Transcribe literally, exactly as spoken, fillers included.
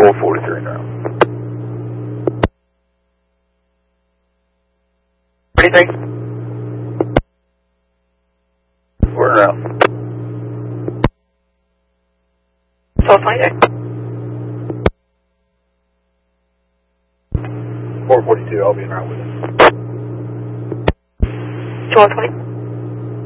four forty-three now. forty-three. We're en route. twelve twenty-three. four forty-two, I'll be en route with it. twelve twenty.